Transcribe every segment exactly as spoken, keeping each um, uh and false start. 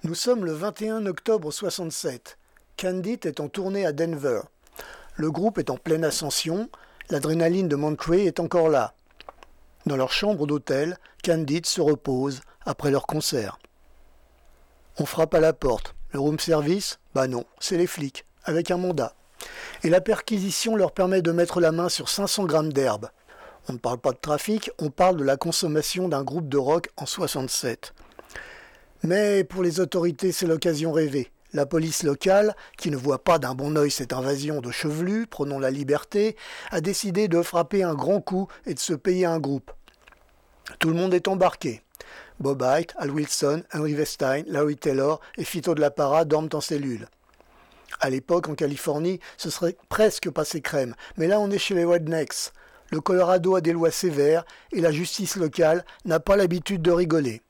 Nous sommes le vingt et un octobre soixante-sept. Candid est en tournée à Denver. Le groupe est en pleine ascension, l'adrénaline de Monterey est encore là. Dans leur chambre d'hôtel, Candid se repose après leur concert. On frappe à la porte. Le room service? Bah non, c'est les flics, avec un mandat. Et la perquisition leur permet de mettre la main sur cinq cents grammes d'herbe. On ne parle pas de trafic, on parle de la consommation d'un groupe de rock en soixante-sept. Mais pour les autorités, c'est l'occasion rêvée. La police locale, qui ne voit pas d'un bon œil cette invasion de chevelus, prônant la liberté, a décidé de frapper un grand coup et de se payer un groupe. Tout le monde est embarqué. Bob Hite, Al Wilson, Henry Westine, Larry Taylor et Fito de la Para dorment en cellule. À l'époque, en Californie, ce serait presque passé crème, mais là on est chez les Rednecks. Le Colorado a des lois sévères et la justice locale n'a pas l'habitude de rigoler.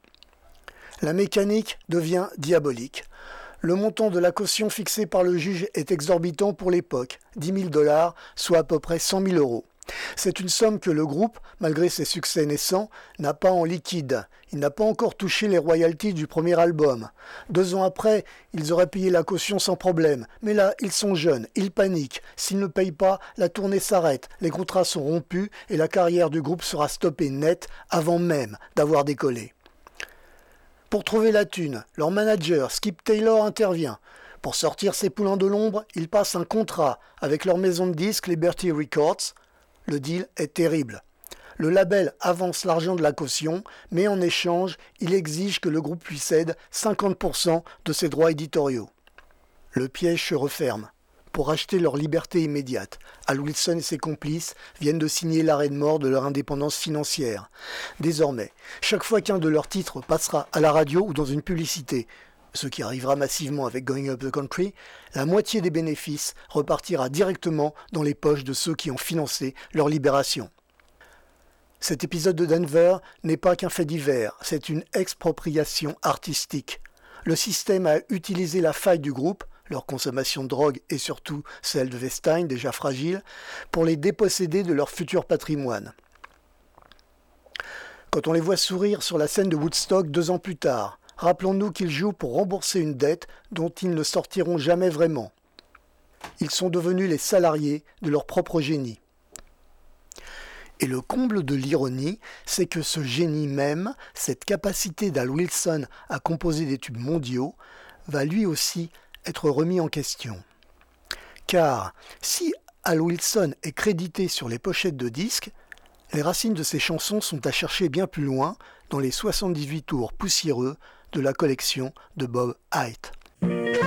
La mécanique devient diabolique. Le montant de la caution fixée par le juge est exorbitant pour l'époque, dix mille dollars, soit à peu près cent mille euros. C'est une somme que le groupe, malgré ses succès naissants, n'a pas en liquide. Il n'a pas encore touché les royalties du premier album. Deux ans après, ils auraient payé la caution sans problème. Mais là, ils sont jeunes, ils paniquent. S'ils ne payent pas, la tournée s'arrête, les contrats sont rompus et la carrière du groupe sera stoppée net avant même d'avoir décollé. Pour trouver la thune, leur manager, Skip Taylor, intervient. Pour sortir ses poulains de l'ombre, il passe un contrat avec leur maison de disques Liberty Records. Le deal est terrible. Le label avance l'argent de la caution, mais en échange, il exige que le groupe lui cède cinquante pour cent de ses droits éditoriaux. Le piège se referme. Pour acheter leur liberté immédiate, Al Wilson et ses complices viennent de signer l'arrêt de mort de leur indépendance financière. Désormais, chaque fois qu'un de leurs titres passera à la radio ou dans une publicité, ce qui arrivera massivement avec Going Up the Country, la moitié des bénéfices repartira directement dans les poches de ceux qui ont financé leur libération. Cet épisode de Denver n'est pas qu'un fait divers, c'est une expropriation artistique. Le système a utilisé la faille du groupe, leur consommation de drogue et surtout celle de Westine, déjà fragile, pour les déposséder de leur futur patrimoine. Quand on les voit sourire sur la scène de Woodstock deux ans plus tard, rappelons-nous qu'ils jouent pour rembourser une dette dont ils ne sortiront jamais vraiment. Ils sont devenus les salariés de leur propre génie. Et le comble de l'ironie, c'est que ce génie même, cette capacité d'Al Wilson à composer des tubes mondiaux, va lui aussi être remis en question. Car si Al Wilson est crédité sur les pochettes de disques, les racines de ses chansons sont à chercher bien plus loin dans les soixante-dix-huit tours poussiéreux de la collection de Bob Hite.